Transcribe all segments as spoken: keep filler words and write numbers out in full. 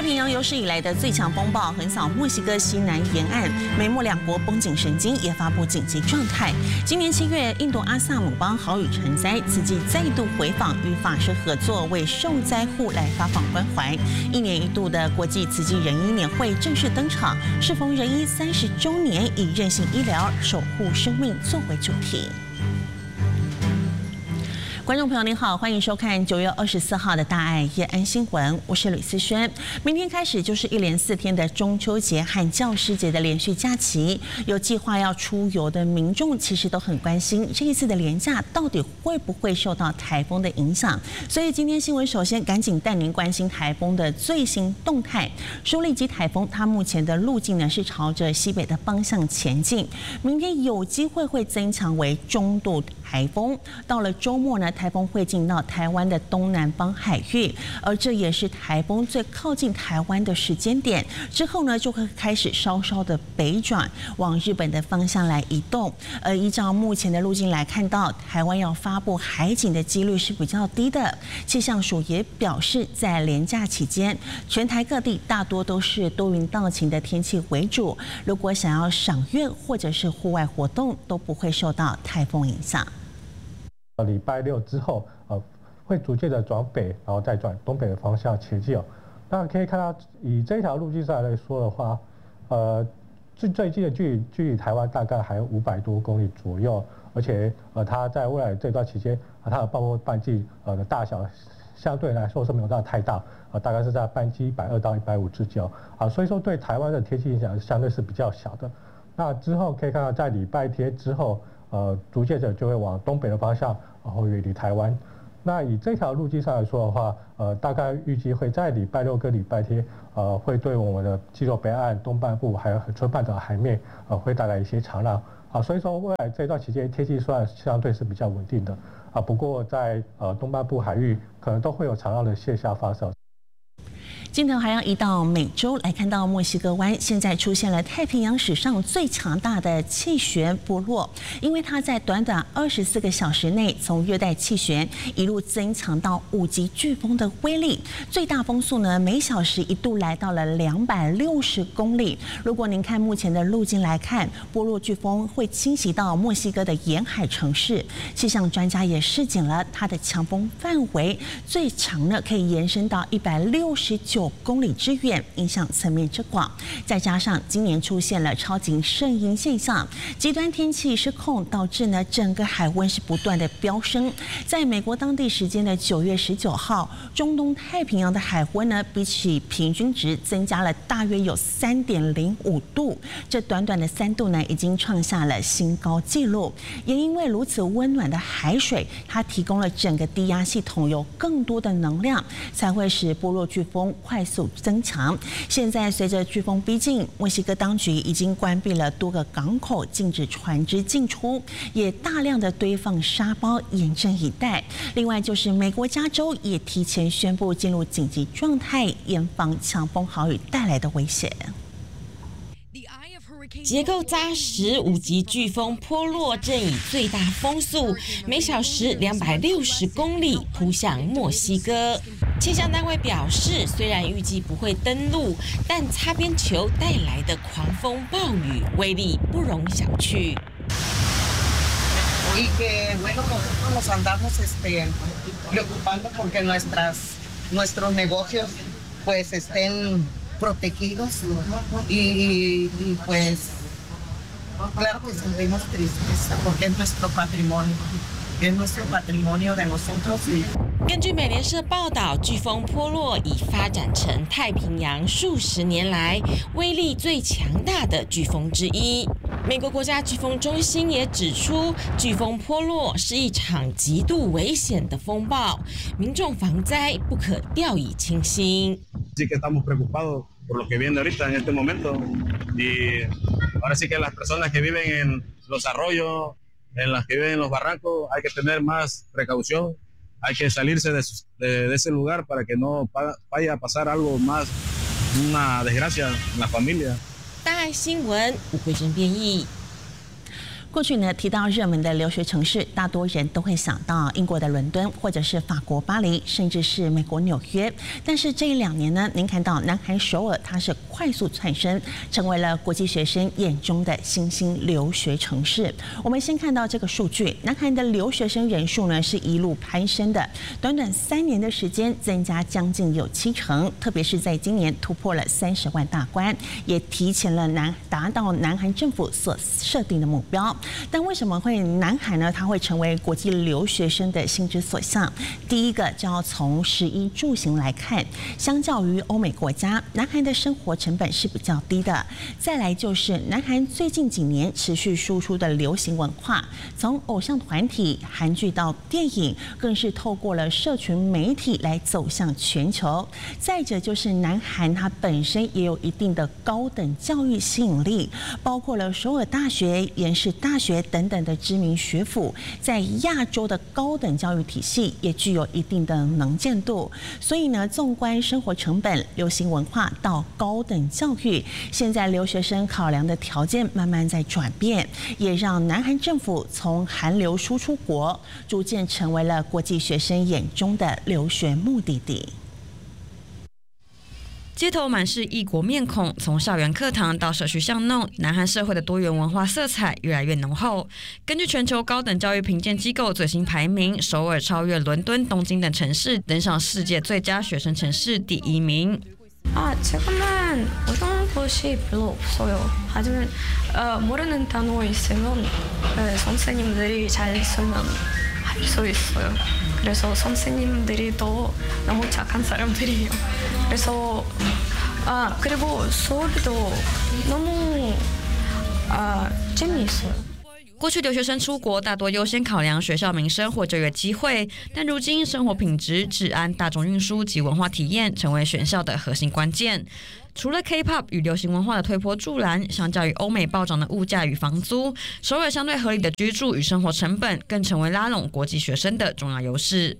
平洋有史以来的最强风暴横扫墨西哥西南沿岸，美墨两国绷紧神经，也发布紧急状态。今年七月，印度阿萨姆邦豪雨成灾，此际再度回访，与法师合作为受灾户来发放关怀。一年一度的国际慈济仁医年会正式登场，适逢仁医三十周年，以韧性医疗守护生命作为主题。 观众朋友您好，欢迎收看九月二十四号的大爱夜安新闻，我是吕思萱。明天开始就是一连四天的中秋节和教师节的连续假期，有计划要出游的民众其实都很关心这一次的连假到底会不会受到台风的影响。所以今天新闻首先赶紧带您关心台风的最新动态。舒力基台风它目前的路径呢是朝着西北的方向前进，明天有机会会增强为中度台风。到了周末呢， 台风会进到台湾的东南方海域，而这也是台风最靠近台湾的时间点。之后呢，就会开始稍稍的北转，往日本的方向来移动。而依照目前的路径来看到，台湾要发布海警的几率是比较低的。气象署也表示，在连假期间，全台各地大多都是多云到晴的天气为主。如果想要赏月或者是户外活动，都不会受到台风影响。 礼拜六之后，呃，会逐渐的转北，然后再转东北的方向前进哦。那可以看到，以这条路径上来说的话，呃，最最近的距离距离台湾大概还有五百多公里左右，而且呃，它在未来这段期间，啊，它的暴风半径呃的大小相对来说是没有到太大，啊，大概是在半径一百二到一百五之间啊，所以说对台湾的天气影响相对是比较小的。那之后可以看到，在礼拜天之后。 呃，逐渐的就会往东北的方向，然后远离台湾。那以这条路径上来说的话，呃，大概预计会在礼拜六跟礼拜天，呃，会对我们的基隆北岸东半部还有恒春半岛海面，呃，会带来一些长浪。啊，所以说未来这段期间天气虽然相对是比较稳定的，啊，不过在呃东半部海域可能都会有长浪的现象发生。 镜头还要移到美洲来看到墨西哥湾，现在出现了太平洋史上最强大的气旋波洛，因为它在短短二十四个小时内，从热带气旋一路增强到五级飓风的威力，最大风速呢每小时一度来到了两百六十公里。如果您看目前的路径来看，波洛飓风会侵袭到墨西哥的沿海城市，气象专家也示警了，它的强风范围最长呢可以延伸到一百六十九。 公里之远，影响层面之广，再加上今年出现了超级圣婴现象，极端天气失控，导致呢整个海温是不断的飙升。在美国当地时间的九月十九号，中东太平洋的海温呢，比起平均值增加了大约有三点零五度，这短短的三度呢，已经创下了新高纪录。也因为如此温暖的海水，它提供了整个低压系统有更多的能量，才会使波洛飓风快速 增强。现在随着飓风逼近，墨西哥当局已经关闭了多个港口，禁止船只进出，也大量的堆放沙包，严阵以待。另外就是美国加州也提前宣布进入紧急状态，严防强风豪雨带来的威胁。 结构扎实，五级飓风波洛正以最大风速每小时两百六十公里扑向墨西哥。气象单位表示，虽然预计不会登陆，但擦边球带来的狂风暴雨威力不容小觑。 Y que bueno, nosotros nos andamos este, preocupando porque nuestras, nuestros negocios pues estén protegidos y, y pues claro que sentimos tristeza porque es nuestro patrimonio, es nuestro patrimonio de nosotros. 根据美联社报道，飓风波洛已发展成太平洋数十年来威力最强大的飓风之一。美国国家飓风中心也指出，飓风波洛是一场极度危险的风暴，民众防灾不可掉以轻心。 Así que estamos preocupados por lo que viene ahorita en este momento y ahora sí que las personas que viven en los arroyos, en las que viven en los barrancos, hay que tener más precaución, hay que salirse de, de, de ese lugar para que no vaya a pasar algo más, una desgracia en la familia. 大爱新闻吴慧珍编译。 过去呢，提到热门的留学城市，大多人都会想到英国的伦敦，或者是法国巴黎，甚至是美国纽约。但是这一两年呢，您看到南韩首尔，它是快速窜升，成为了国际学生眼中的新兴留学城市。我们先看到这个数据，南韩的留学生人数呢是一路攀升的，短短三年的时间增加将近有七成，特别是在今年突破了三十万大关，也提前了南达到南韩政府所设定的目标。但为什么会南韩呢？它会成为国际留学生的心之所向？第一个就要从食衣住行来看，相较于欧美国家，南韩的生活成本是比较低的。再来就是南韩最近几年持续输出的流行文化，从偶像团体、韩剧到电影，更是透过了社群媒体来走向全球。再者就是南韩它本身也有一定的高等教育吸引力，包括了首尔大学、延世大学等等的知名学府，在亚洲的高等教育体系也具有一定的能见度。所以呢，纵观生活成本、流行文化到高等教育，现在留学生考量的条件慢慢在转变，也让南韩政府从韩流输出国，逐渐成为了国际学生眼中的留学目的地。 街头满是异国面孔，从校园课堂到社区巷弄，南韩社会的多元文化色彩越来越浓厚。根据全球高等教育评鉴机构最新排名，首尔超越伦敦、东京等城市，登上世界最佳学生城市第一名。 아, 지금은 어려운 것이 별로 없어요. 하지만 어, 모르는 단어 있으면 네, 선생님들이 잘 설명할 수 있어요. 그래서 선생님들이 더 너무 착한 사람들이에요. 그래서 아 그리고 수업도 너무 아 재미있어요. 过去留学生出国大多优先考量学校名声或就业机会，但如今生活品质、治安、大众运输及文化体验成为选校的核心关键。除了 K-pop 与流行文化的推波助澜，相较于欧美暴涨的物价与房租，首尔相对合理的居住与生活成本更成为拉拢国际学生的重要优势。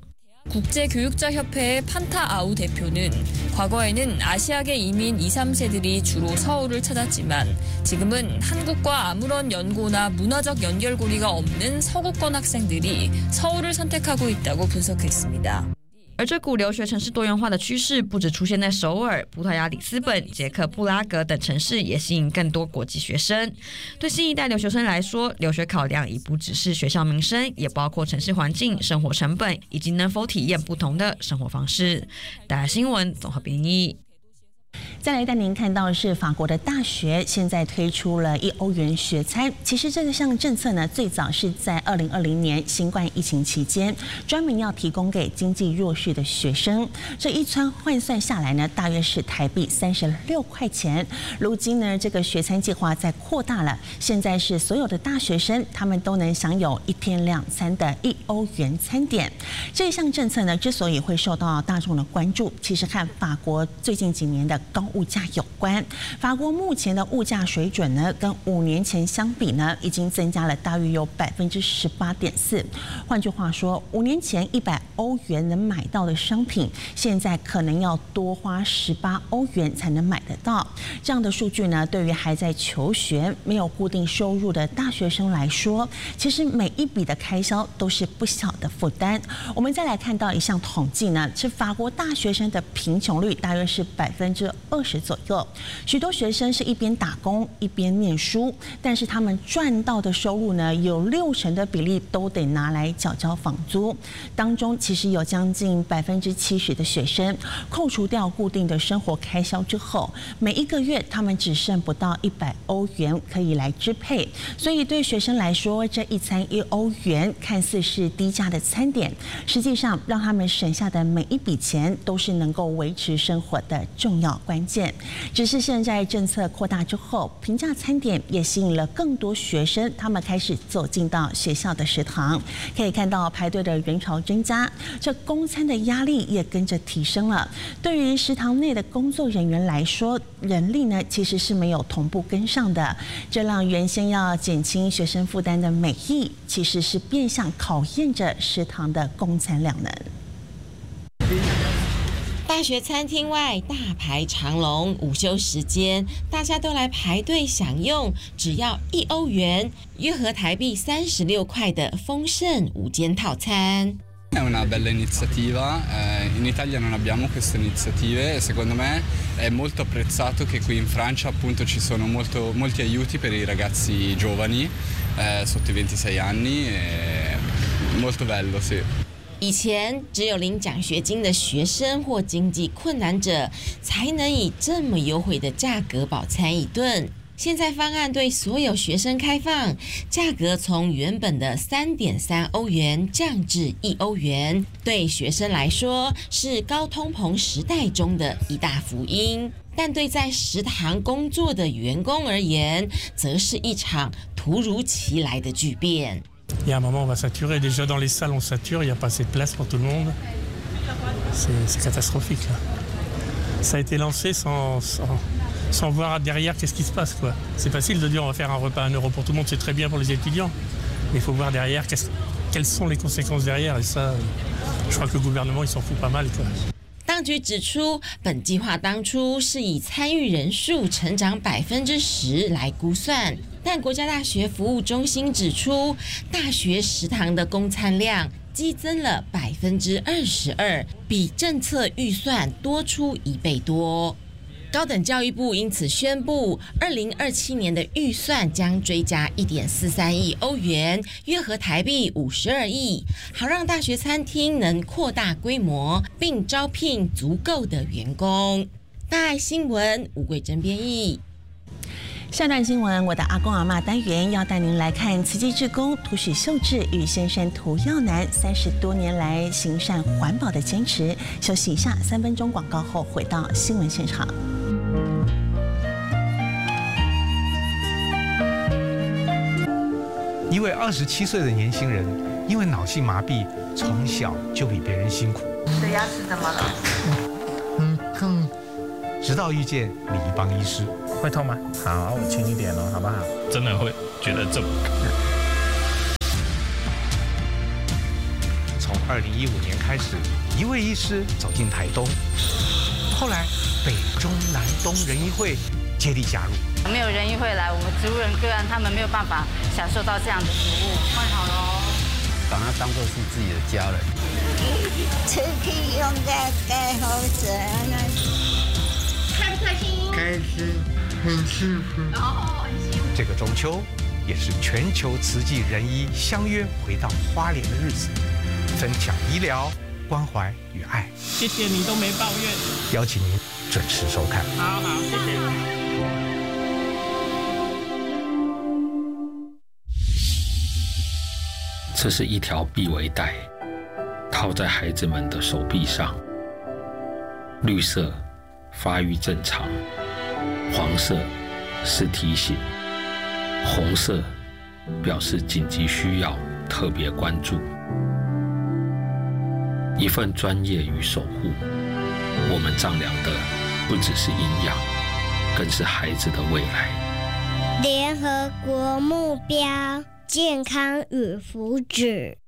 국제교육자협회의 판타아우 대표는 과거에는 아시아계 이민 이, 삼 세들이 주로 서울을 찾았지만 지금은 한국과 아무런 연고나 문화적 연결고리가 없는 서구권 학생들이 서울을 선택하고 있다고 분석했습니다. 而这股留学城市多元化的趋势不只出现在首尔、葡萄牙里斯本、捷克布拉格等城市，也吸引更多国际学生。对新一代留学生来说，留学考量已不只是学校名声，也包括城市环境、生活成本以及能否体验不同的生活方式。大家新闻综合编译。 再来带您看到的是法国的大学现在推出了一欧元学餐。其实这个项政策呢，最早是在二零二零年新冠疫情期间，专门要提供给经济弱势的学生。这一餐换算下来呢，大约是台币三十六块钱。如今呢，这个学餐计划在扩大了，现在是所有的大学生他们都能享有一天两餐的一欧元餐点。这一项政策呢，之所以会受到大众的关注，其实和法国最近几年的 高物价有关。法国目前的物价水准呢，跟五年前相比呢，已经增加了大约有百分之十八点四。换句话说，五年前一百欧元能买到的商品，现在可能要多花十八欧元才能买得到。这样的数据呢，对于还在求学、没有固定收入的大学生来说，其实每一笔的开销都是不小的负担。我们再来看到一项统计呢，是法国大学生的贫穷率大约是百分之 二十左右，许多学生是一边打工一边念书，但是他们赚到的收入呢，有六成的比例都得拿来缴交房租。当中其实有将近百分之七十的学生，扣除掉固定的生活开销之后，每一个月他们只剩不到一百欧元可以来支配。所以对学生来说，这一餐一欧元看似是低价的餐点，实际上让他们省下的每一笔钱都是能够维持生活的重要关键。只是现在政策扩大之后，平价餐点也吸引了更多学生，他们开始走进到学校的食堂，可以看到排队的人潮增加，这供餐的压力也跟着提升了。对于食堂内的工作人员来说，人力呢其实是没有同步跟上的，这让原先要减轻学生负担的美意，其实是变相考验着食堂的供餐量能。 大大学餐厅外大排长龙，午休时间大家都来排队享用，只要一欧元，约合台币三十六块的丰盛午间套餐。 È una bella iniziativa, eh, in Italia non abbiamo queste iniziative e secondo me è molto apprezzato che qui in Francia appunto ci sono molto, molti aiuti per i ragazzi giovani eh, sotto i ventisei anni, e molto bello, sì. 以前只有领奖学金的学生或经济困难者才能以这么优惠的价格饱餐一顿。现在方案对所有学生开放，价格从原本的 三点三欧元降至一欧元，对学生来说是高通膨时代中的一大福音，但对在食堂工作的员工而言，则是一场突如其来的巨变。 Il y a un moment, on va saturer. Déjà dans les salles, on sature. Il n'y a pas assez de place pour tout le monde. C'est, c'est catastrophique. Là. Ça a été lancé sans, sans, sans voir derrière qu'est-ce qui se passe, quoi. C'est facile de dire on va faire un repas à un euro pour tout le monde. C'est très bien pour les étudiants. Mais il faut voir derrière quelles sont les conséquences derrière. Et ça, je crois que le gouvernement, il s'en fout pas mal, quoi. 当局指出，本计划当初是以参与人数成长百分之十来估算，但国家大学服务中心指出，大学食堂的供餐量激增了百分之二十二，比政策预算多出一倍多。高等教育部因此宣布，二零二七年的预算将追加 一点四三亿欧元，约合台币五十二亿，好让大学餐厅能扩大规模，并招聘足够的员工。大爱新闻吴桂珍编译。 下段新闻，我的阿公阿嬷单元要带您来看慈济志工涂许秀智与先生涂耀南三十多年来行善环保的坚持。休息一下，三分钟广告后回到新闻现场。 一位二十七岁的年轻人，因为脑性麻痹，从小就比别人辛苦。 你的牙齿怎么了？ 嗯，痛。直到遇见李一邦医师。 会痛吗？好，我轻一点哦，好不好？ 真的会觉得这么。 从二零一五年开始，一位医师走进台东，后来北中南东人医会接力加入。 没有人医会来，我们植物人个案他们没有办法享受到这样的服务。换好喽， 把他当作是自己的家人。 出去用在盖好子，开不开心？ 开心，很幸福。 哦，很幸福。 这个中秋也是全球慈济人医相约回到花莲的日子，分享医疗关怀与爱。 谢谢你都没抱怨。 邀请您准时收看。 好好，谢谢。 这是一条臂围带，套在孩子们的手臂上。绿色，发育正常；黄色是提醒；红色表示紧急需要，特别关注。一份专业与守护，我们丈量的不只是营养，更是孩子的未来。 联合国目标。健康与福祉。